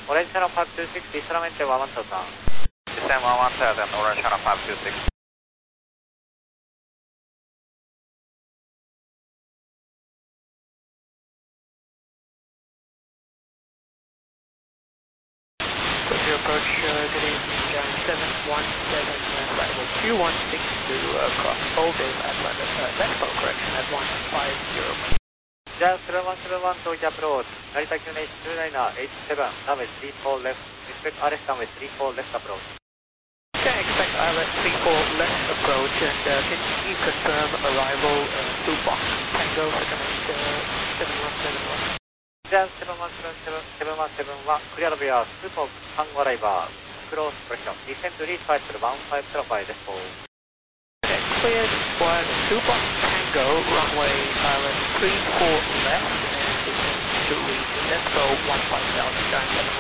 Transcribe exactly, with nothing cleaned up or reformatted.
Orange Channel five two six, solamente one one thousand. Descend one one thousand, Orange Channel five two six. Your approach, uh, good evening, John seven one seven, uh, right, with two one six two, uh, cross Oldham, Atlanta, uh, left foot correction at one five zero. John seven one seven one, Tokyo approach, Narita Q N H two nine H seven, runway three four left, expect R S runway three four left approach. Okay, expect R S three four left approach, and uh, can you confirm arrival, uh, two box Tango, Flight uh, seven one seven one? John seven one seven seven, seven one seven one, clear of your Super Tango arrival, close correction, descend to reach five one five zero five, left four. Okay, cleared one, two box Tango, runway R S three four left, and descend to reach Desco one five thousand, John seven